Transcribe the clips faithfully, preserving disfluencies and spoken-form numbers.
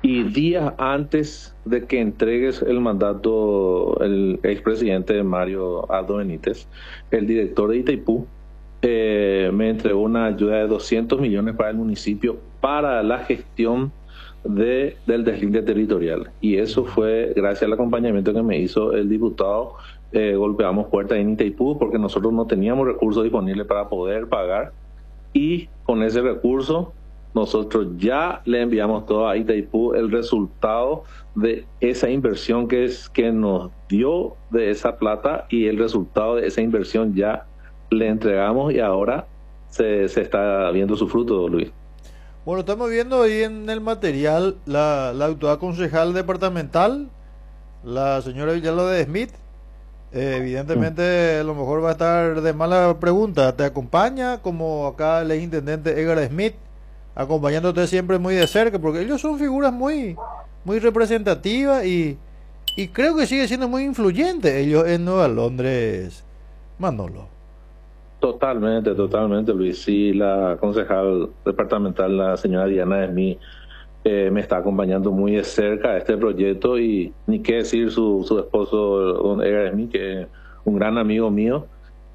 Y días antes de que entregues el mandato, el expresidente Mario Aldo Benítez, el director de Itaipú, eh, me entregó una ayuda de doscientos millones para el municipio para la gestión de, del deslinde territorial. Y eso fue gracias al acompañamiento que me hizo el diputado. Eh, golpeamos puertas en Itaipú porque nosotros no teníamos recursos disponibles para poder pagar, y con ese recurso nosotros ya le enviamos todo a Itaipú el resultado de esa inversión que es que nos dio de esa plata, y el resultado de esa inversión ya le entregamos y ahora se, se está viendo su fruto, Luis. Bueno, estamos viendo ahí en el material la, la actual concejal departamental, la señora Villalobos de Smith. Eh, evidentemente, a lo mejor va a estar de mala pregunta. ¿Te acompaña como acá el intendente Edgar Smith, acompañándote siempre muy de cerca? Porque ellos son figuras muy, muy representativas y, y creo que sigue siendo muy influyente ellos en Nueva Londres, Manolo. Totalmente, totalmente, Luis. Sí, la concejal departamental, la señora Diana Smith, eh, me está acompañando muy de cerca a este proyecto, y ni qué decir su, su esposo, don Edgar Smith, que es un gran amigo mío.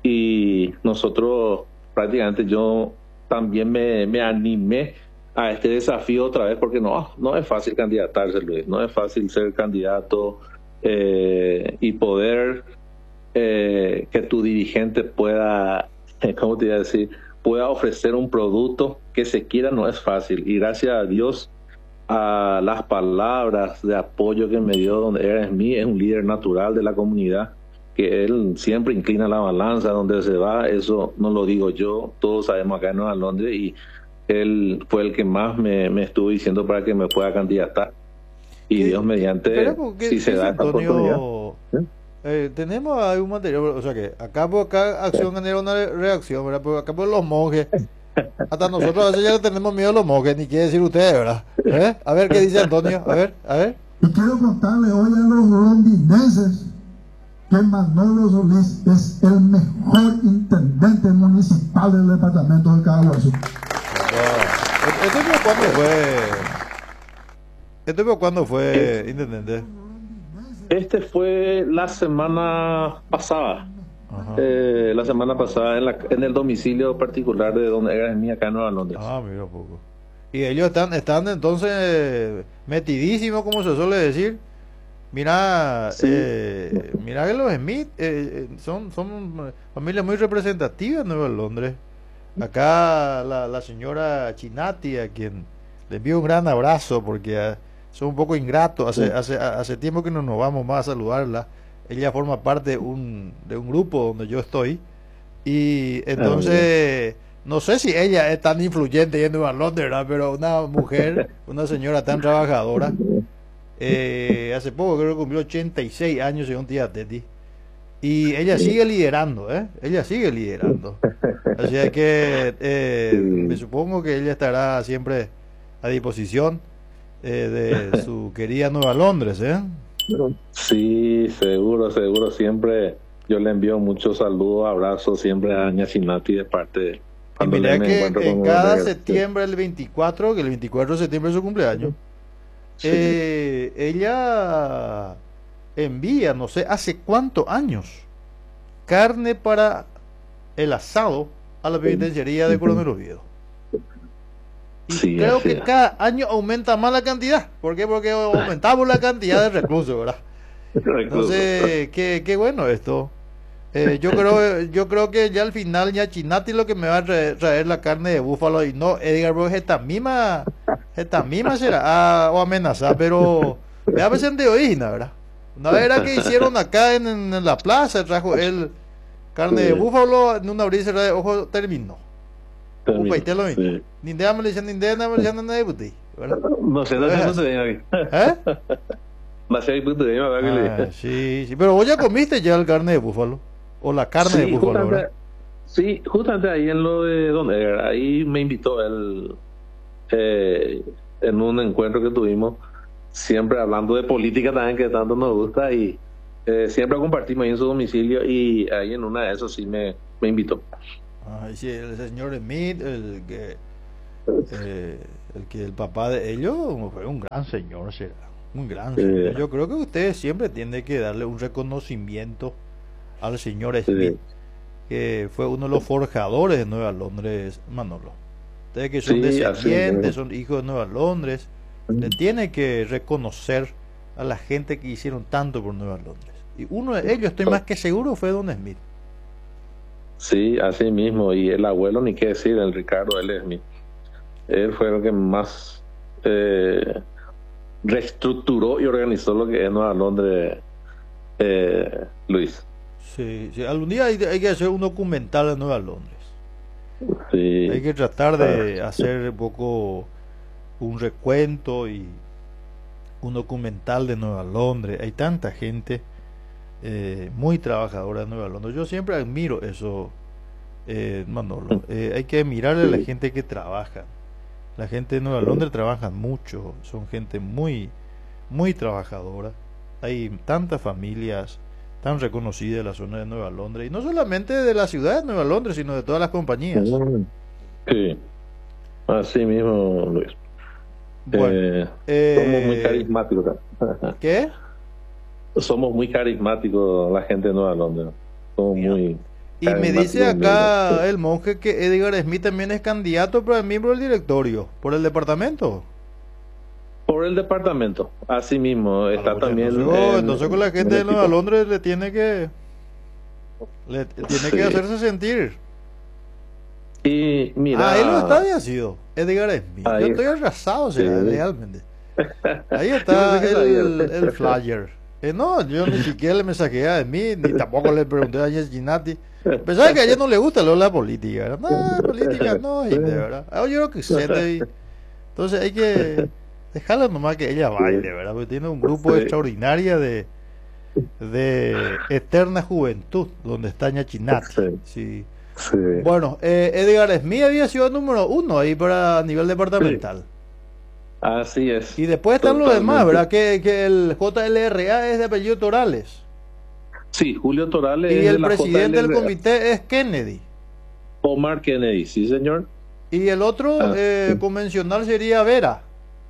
Y nosotros, prácticamente yo también me, me animé a este desafío otra vez, porque no, no es fácil candidatarse, Luis, no es fácil ser candidato eh, y poder eh, que tu dirigente pueda, ¿cómo te iba a decir?, pueda ofrecer un producto que se quiera, no es fácil. Y gracias a Dios, a las palabras de apoyo que me dio don Edgar Smith, es un líder natural de la comunidad, que él siempre inclina la balanza donde se va. Eso no lo digo yo, todos sabemos acá en Nueva Londres, y él fue el que más me, me estuvo diciendo para que me pueda candidatar. Y ¿Qué, Dios mediante, qué, si se da esta oportunidad. ¿Sí? Eh, tenemos ahí un material, o sea que acá por acá acción genera una reacción, ¿verdad? Por acá por los monjes, hasta nosotros a veces ya le tenemos miedo a los monjes, ni quiere decir ustedes, ¿verdad? ¿Eh? A ver qué dice Antonio, a ver, a ver. Y quiero contarle hoy a los londinenses que Manolo Solís es el mejor intendente municipal del departamento del Caguazú. ¿Esto fue cuándo fue? ¿Esto fue cuándo fue, intendente? Este fue la semana pasada. Eh, la semana pasada en, la, en el domicilio particular de don Edgar Smith acá en Nueva Londres. Ah, mira poco. Y ellos están, están entonces metidísimos, como se suele decir. Mira, sí. eh, mira que los Smith eh, son, son familias muy representativas en Nueva Londres. Acá la, la señora Chinati, a quien le envío un gran abrazo porque uh, son un poco ingratos. Hace, sí. hace, hace tiempo que no nos vamos más a saludarla. Ella forma parte de un, de un grupo donde yo estoy. Y entonces, no sé si ella es tan influyente en Nueva Londres, ¿verdad? Pero una mujer, una señora tan trabajadora. Eh, hace poco creo que cumplió ochenta y seis años según tía Teti, y ella sigue liderando, ¿eh? Ella sigue liderando, así que eh, me supongo que ella estará siempre a disposición eh, de su querida Nueva Londres, ¿eh? Sí, seguro, seguro, siempre yo le envío muchos saludos, abrazos siempre a Doña Chinati de parte de cuando y mira que en cada septiembre, el veinticuatro, que el veinticuatro de septiembre es su cumpleaños. Sí. Eh, ella envía, no sé, hace cuántos años, carne para el asado a la penitenciaría de Coronel Oviedo. Y sí, creo que es. Cada año aumenta más la cantidad. ¿Por qué? Porque aumentamos la cantidad de reclusos, ¿verdad? Entonces, qué, qué bueno esto. Eh, yo creo yo creo que ya al final ya Chinati lo que me va a traer, traer la carne de búfalo, y no Edgar, bro, esta misma esta misma será ah, o amenazar, pero me va a ser de origina, ¿verdad? Una vez era que hicieron acá en, en la plaza, trajo él carne de búfalo en una brisa de ojo, terminó. Upa, y te lo mismo. Nindea me le dicen, Nindea me le dicen, no hay puti, ¿verdad? No sé, no sé, no sé. ¿Eh? No sé, hay puti, ¿verdad? Sí, sí, pero vos ya comiste ya el carne de búfalo. O la carne sí, de búfalo, justamente, ¿verdad? Sí, justamente ahí en lo de Don Edgar, ahí me invitó él eh, en un encuentro que tuvimos, siempre hablando de política también, que tanto nos gusta, y eh, siempre compartimos ahí en su domicilio, y ahí en una de esas sí me, me invitó. Ah, sí, el señor Smith, el que eh, el que el papá de ellos fue un gran señor, será, un gran señor. Sí, Yo creo que ustedes siempre tienen que darle un reconocimiento al señor sí, Smith, que fue uno de los forjadores de Nueva Londres, Manolo. Ustedes que son sí, así descendientes, es. son hijos de Nueva Londres, le tiene que reconocer a la gente que hicieron tanto por Nueva Londres. Y uno de ellos, estoy más que seguro, fue Don Smith. Sí, así mismo. Y el abuelo, ni qué decir, el Ricardo L. Smith. Él fue el que más eh, reestructuró y organizó lo que es Nueva Londres, eh, Luis. Sí, sí, algún día hay, hay que hacer un documental de Nueva Londres. Sí. Hay que tratar de hacer un poco un recuento y un documental de Nueva Londres. Hay tanta gente eh, muy trabajadora de Nueva Londres. Yo siempre admiro eso, eh, Manolo. Eh, hay que admirarle a la gente que trabaja. La gente de Nueva Londres trabaja mucho, son gente muy, muy trabajadora. Hay tantas familias tan reconocidas de la zona de Nueva Londres, y no solamente de la ciudad de Nueva Londres, sino de todas las compañías. Sí, así mismo, Luis. Bueno, Eh, eh, somos muy carismáticos. ¿qué? Somos muy carismáticos la gente de Nueva Londres. Somos Mira. muy Y me dice carismáticos. acá el monje que Edgar Smith también es candidato para miembro del directorio, por el departamento. Por el departamento, así mismo, está Ah, bueno, también. entonces, oh, en- entonces con la en gente el de Nueva equipo. Londres le tiene que le tiene Sí. que hacerse sentir. Y mira, Ah, él no está de ácido, Edgar Smith. Ahí. Yo estoy arrasado, o sea, Sí. realmente. Ahí está Yo pensé que el, sabía. el flyer. Eh, no, yo ni siquiera le mensajeé a Smith, ni tampoco le pregunté a Jess Ginatti. Pensaba que a ella no le gusta lo de la política. ¿Verdad? No, política no, y de verdad. Ah, yo creo que se te- Entonces hay que dejarla nomás que ella baile, ¿verdad? Porque tiene un grupo Sí. extraordinario de, de eterna juventud, donde está Ñachinati. Sí. Sí. Sí. Bueno, eh, Edgar Smith había sido el número uno ahí para a nivel departamental. Así es. Y después están los Totalmente. demás, ¿verdad? Que, que el J L R A es de apellido Torales. Sí, Julio Torales Y es de el la presidente del J L R A. comité es Kennedy. Omar Kennedy, sí, señor. Y el otro Ah, eh, sí. convencional sería Vera.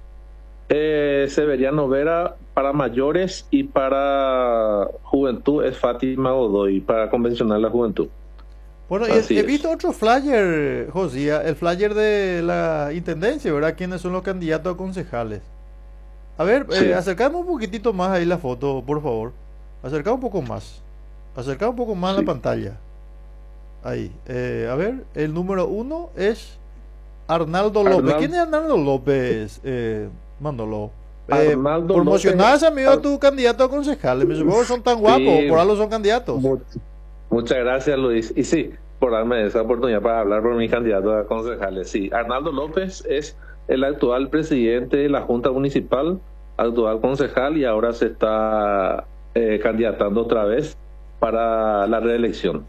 Eh, Severiano Vera para mayores y para juventud es Fátima Godoy, para convencional la juventud. Bueno, y Así he es. visto otro flyer, Josía, el flyer de la intendencia, ¿verdad? ¿Quiénes son los candidatos a concejales? A ver, Sí. eh, acercame un poquitito más ahí la foto, por favor. Acerca un poco más. Acerca un poco más Sí. la pantalla. Ahí. Eh, a ver, el número uno es Arnaldo López. Arnal- ¿Quién es Arnaldo López, eh, Mándolo? Eh, Arnaldo promocionás López- amigo a tu candidato a concejales. Me supongo que son tan guapos, Sí. por algo son candidatos. Mu- Muchas gracias, Luis. Y sí, por darme esa oportunidad para hablar por mis candidatos a concejales. Sí, Arnaldo López es el actual presidente de la Junta Municipal, actual concejal, y ahora se está eh, candidatando otra vez para la reelección.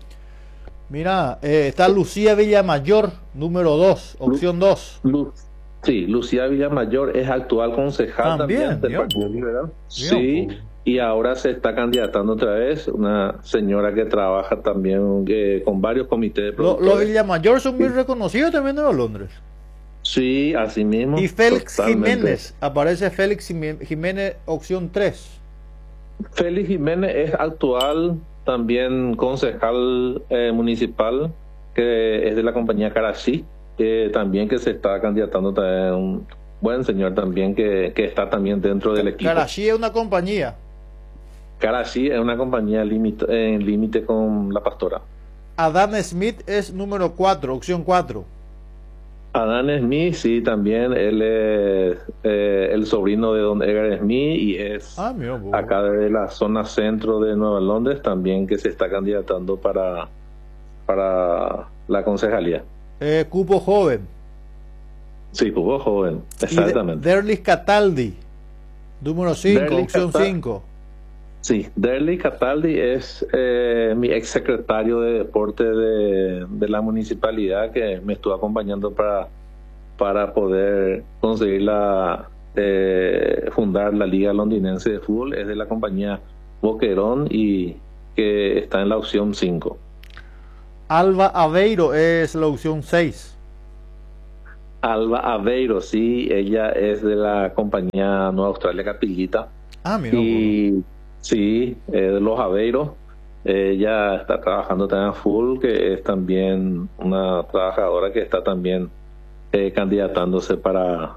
Mira, eh, está Lucía Villamayor, número dos, opción dos. Lu- sí, Lucía Villamayor es actual concejal También, también, del mira. Partido Liberal. Mira, Sí, pues. y ahora se está candidatando otra vez una señora que trabaja también eh, con varios comités de Lo- Los productores. Villamayor son muy reconocidos también de Londres. Sí, así mismo. Y Félix totalmente. Jiménez, aparece Félix Jimé- Jiménez, opción tres. Félix Jiménez es actual también concejal eh, municipal, que es de la compañía Karachi, que también que se está candidatando también, un buen señor también que, que está también dentro del equipo. Karachi es una compañía. Karachi es una compañía límite- en límite con la pastora. Adán Smith es número cuatro, opción cuatro. Adán Smith, sí, también él es eh, el sobrino de don Edgar Smith y es Ah, mira, vos. acá de la zona centro de Nueva Londres también que se está candidatando para, para la concejalía. Eh, cupo joven. Sí, jugó joven, Y de- exactamente. Derlis Cataldi, número cinco, Derlis opción Catal- cinco. Sí, Derly Cataldi es eh, mi ex secretario de deporte de, de la municipalidad que me estuvo acompañando para, para poder conseguir la eh, fundar la Liga Londinense de Fútbol. Es de la compañía Boquerón y que está en la opción cinco. Alba Aveiro es la opción seis. Alba Aveiro, sí, ella es de la compañía Nueva Australia Capillita. Ah, mira. Y sí, eh, de los Aveiros. Ella está trabajando también full, que es también una trabajadora que está también eh, candidatándose para,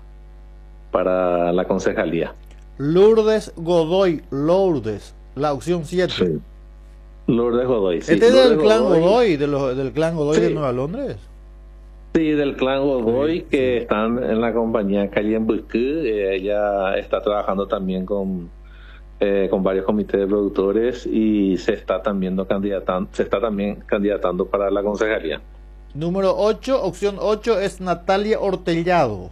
para la concejalía. Lourdes Godoy, Lourdes, la opción siete. Sí. Lourdes Godoy, sí. Este es Lourdes del clan Godoy, Godoy, de los, del clan Godoy sí. de Nueva Londres. Sí, del clan Godoy, Sí, que sí. están en la compañía Cayenne Busque. Eh, ella está trabajando también con, eh, con varios comités de productores y se está también candidatando, se está también candidatando para la concejalía. Número ocho, opción ocho es Natalia Ortellado.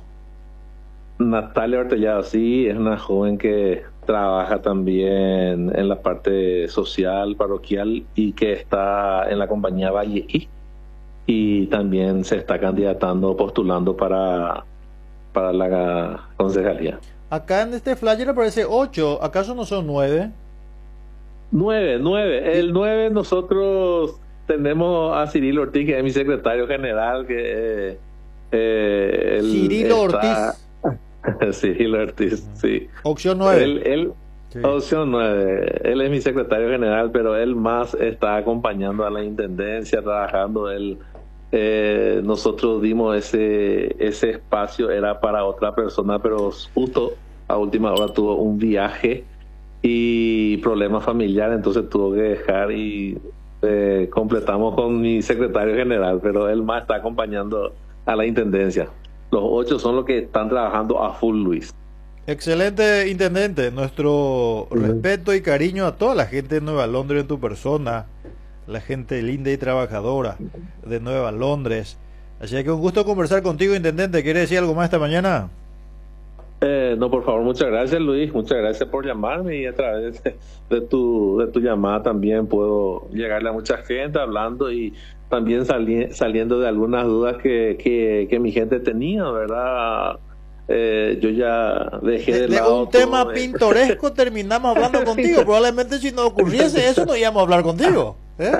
Natalia Ortellado, sí, es una joven que trabaja también en la parte social, parroquial, y que está en la compañía Valle I, y también se está candidatando, postulando para, para la concejalía. Acá en este flyer aparece ocho, ¿acaso no son nueve? Nueve, nueve. El nueve nosotros tenemos a Cirilo Ortiz, que es mi secretario general, que eh, eh, él Cirilo está... Ortiz. Cirilo Ortiz, sí. Opción nueve. Él, él, Sí. Opción nueve. Él es mi secretario general, pero él más está acompañando a la intendencia, trabajando. Él, eh, nosotros dimos ese ese espacio, era para otra persona, pero justo a última hora tuvo un viaje y problemas familiares, entonces tuvo que dejar y eh, completamos con mi secretario general, pero él más está acompañando a la intendencia. Los ocho son los que están trabajando a full, Luis. Excelente, intendente. Nuestro Uh-huh. respeto y cariño a toda la gente de Nueva Londres en tu persona, la gente linda y trabajadora de Nueva Londres. Así que un gusto conversar contigo, intendente. ¿Quiere decir algo más esta mañana? Eh, no, por favor, muchas gracias, Luis. Muchas gracias por llamarme, y a través de, de tu de tu llamada también puedo llegarle a mucha gente hablando y también sali saliendo de algunas dudas que, que, que mi gente tenía, ¿verdad? Eh, yo ya dejé de, De, de lado un tema todo, eh. pintoresco terminamos hablando contigo. Probablemente si no ocurriese eso no íbamos a hablar contigo. ¿eh?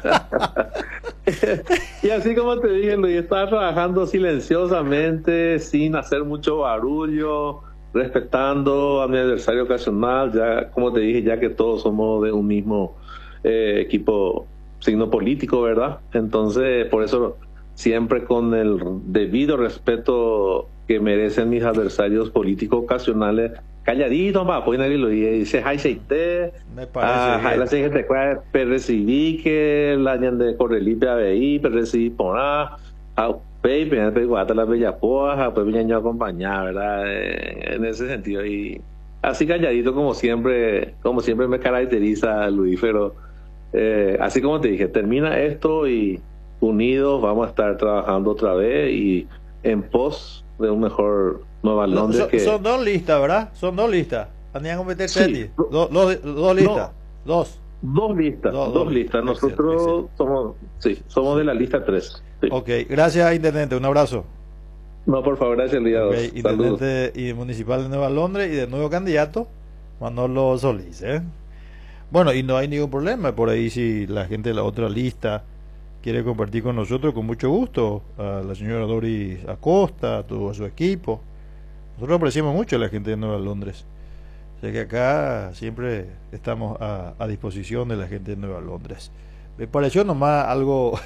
Y así como te dije, Luis, estaba trabajando silenciosamente, sin hacer mucho barullo, respetando a mi adversario ocasional, ya como te dije, ya que todos somos de un mismo eh, equipo, signo político, ¿verdad? Entonces, por eso siempre con el debido respeto que merecen mis adversarios políticos ocasionales, calladito, va, pues nadie lo dice, hay seite, Me parece la bien. gente cual recibí que la de Correlipe A B I, recibí por a Pepe, Pepe Guata la Bella Poja, pues viña yo acompañar, ¿verdad? Eh, en ese sentido, y así calladito como siempre, como siempre me caracteriza Luis, pero eh, así como te dije, termina esto y unidos vamos a estar trabajando otra vez y en pos de un mejor Nueva Londres. Son, que... son dos listas, ¿verdad? Son dos listas. Andían a meter Sí. Teti. Do- dos, dos listas. No. Dos. Dos listas, Dos, dos, dos listas. listas. Nosotros Excelente, somos, sí, somos de la lista tres. Sí. Ok, gracias, intendente. Un abrazo. No, por favor, gracias, Lidia. Ok, Saludos. intendente y municipal de Nueva Londres y de nuevo candidato, Manolo Solís. ¿eh? Bueno, y no hay ningún problema. Por ahí, si la gente de la otra lista quiere compartir con nosotros, con mucho gusto, a la señora Doris Acosta, a todo su equipo. Nosotros apreciamos mucho a la gente de Nueva Londres. O sea que acá siempre estamos a, a disposición de la gente de Nueva Londres. Me pareció nomás algo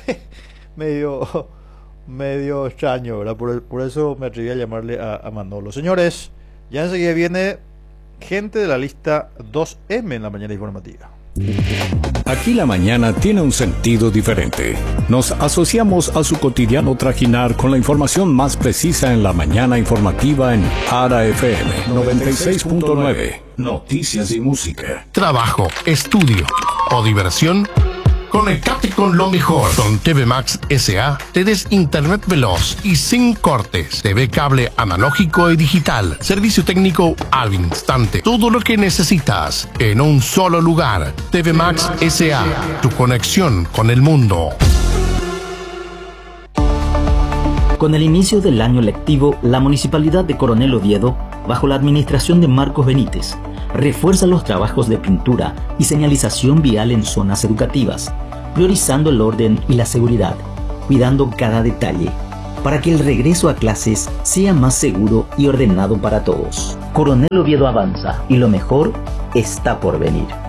medio medio extraño, ¿verdad? Por, por eso me atreví a llamarle a, a Manolo. Señores, ya enseguida viene gente de la lista dos eme en la mañana informativa. Aquí la mañana tiene un sentido diferente. Nos asociamos a su cotidiano trajinar con la información más precisa en la mañana informativa en Ara F M noventa y seis punto nueve. Noticias y música. Trabajo, estudio o diversión. Conectate con lo mejor. Con T V Max S A tenés internet veloz y sin cortes. T V cable analógico y digital. Servicio técnico al instante. Todo lo que necesitas en un solo lugar. T V Max S A. Tu conexión con el mundo. Con el inicio del año lectivo, la Municipalidad de Coronel Oviedo, bajo la administración de Marcos Benítez, refuerza los trabajos de pintura y señalización vial en zonas educativas, priorizando el orden y la seguridad, cuidando cada detalle. para que el regreso a clases sea más seguro y ordenado para todos. Coronel Oviedo avanza y lo mejor está por venir.